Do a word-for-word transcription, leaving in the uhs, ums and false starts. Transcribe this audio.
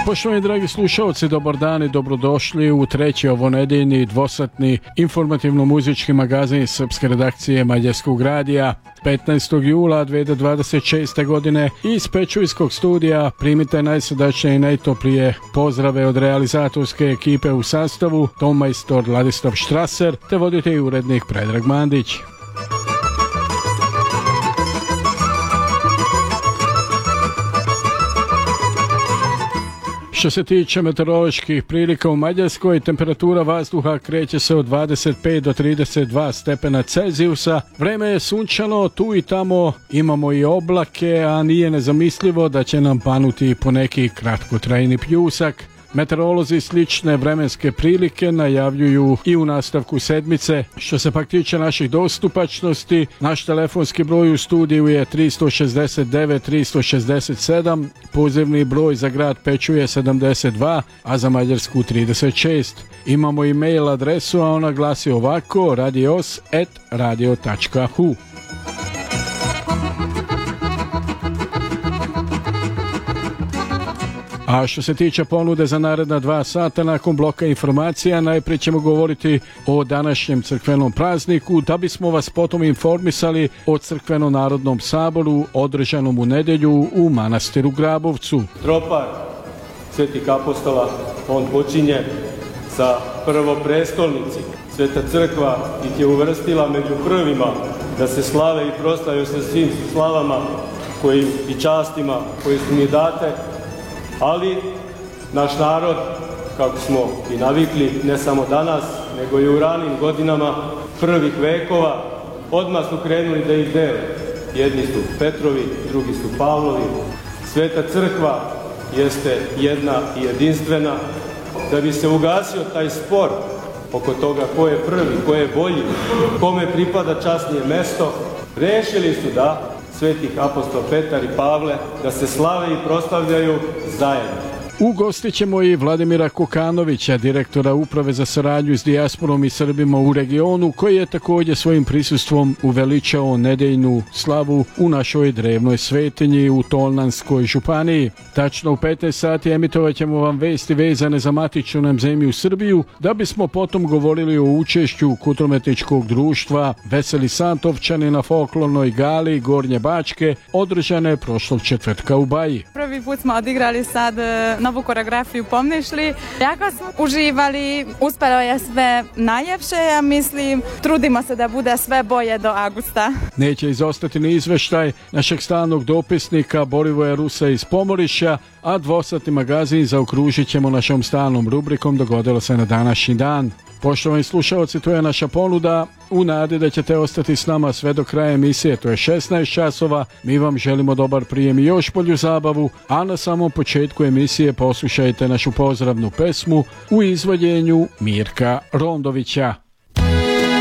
Poštovani dragi slušalci, dobar dan i dobrodošli u treći ovonedeljni dvosatni informativno-muzički magazin srpske redakcije Mađarskog radija. petnaestog jula dve hiljade dvadeset šeste. godine iz Pečujskog studija primite najsrdačnije i najtoplije pozdrave od realizatorske ekipe u sastavu tonmajstor Ladislav Štraser te voditelj i urednik Predrag Mandić. Što se tiče meteoroloških prilika u Mađarskoj, temperatura vazduha kreće se od dvadeset pet do trideset dva stepena Celzijusa. Vreme je sunčano, tu i tamo imamo i oblake, a nije nezamislivo da će nam panuti po neki kratkotrajni pljusak. Meteorolozi slične vremenske prilike najavljuju i u nastavku sedmice. Što se pak tiče naših dostupačnosti, naš telefonski broj u studiju je tri šest devet tri šest sedam, pozivni broj za grad Pečuje sedamdeset dva, a za Mađarsku trideset šest. Imamo i mail adresu, a ona glasi ovako: radios at radio tačka hu. A što se tiče ponude za naredna dva sata nakon bloka informacija, najprije ćemo govoriti o današnjem crkvenom prazniku, da bismo vas potom informisali o crkveno-narodnom saboru održanom u nedjelju u manastiru Grabovcu. Tropar svetih apostola, on počinje sa prvoprestolnici. Sveta crkva ih je uvrstila među prvima da se slave i proslavljaju sa svim slavama koji, i častima koji su mi date. Ali naš narod, kako smo i navikli, ne samo danas, nego i u ranim godinama prvih vekova, odmah su krenuli da ih dele. Jedni su Petrovi, drugi su Pavlovi. Sveta crkva jeste jedna i jedinstvena. Da bi se ugasio taj spor oko toga ko je prvi, ko je bolji, kome pripada časnije mesto, rešili su da svetih apostol Petar i Pavle da se slave i proslavljaju zajedno. Ugostit ćemo i Vladimira Kokanovića, direktora Uprave za saradnju s dijasporom i Srbima u regionu, koji je također svojim prisustvom uveličao nedeljnu slavu u našoj drevnoj svetinji u Tolnanskoj županiji. Tačno u petnaest sati emitovat ćemo vam vesti vezane za matičnu nam zemlju Srbiju, da bismo potom govorili o učešću kulturno-umetničkog društva Veseli Santovčani na folklornoj gali Gornje Bačke, održane prošlog četvrtka u Baji. Prvi put smo odigrali sad novu koreografiju Pomnišli. Jako smo uživali, uspelo je sve najljepše, ja mislim. Trudimo se da bude sve bolje do avgusta. Neće izostati ni izveštaj našeg stalnog dopisnika Borivoja Rusa iz Pomorišća, a dvosatni magazin zaokružit ćemo našom stalnom rubrikom Dogodilo se na današnji dan. Poštovani slušalci, to je naša ponuda. U nadi da ćete ostati s nama sve do kraja emisije, to je šesnaest časova. Mi vam želimo dobar prijem i još bolju zabavu, a na samom početku emisije poslušajte našu pozdravnu pesmu u izvođenju Mirka Rondovića.